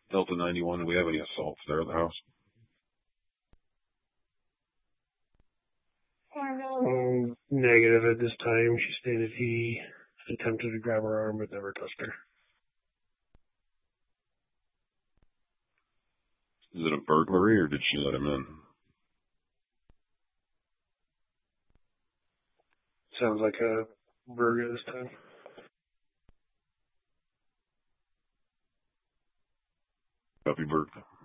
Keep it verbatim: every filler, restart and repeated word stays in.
Delta ninety-one, do we have any assaults there at the house? Um, negative at this time. She stated he attempted to grab her arm but never touched her. Is it a burglary or did she let him in? Sounds like a burger this time. Copy, Bert.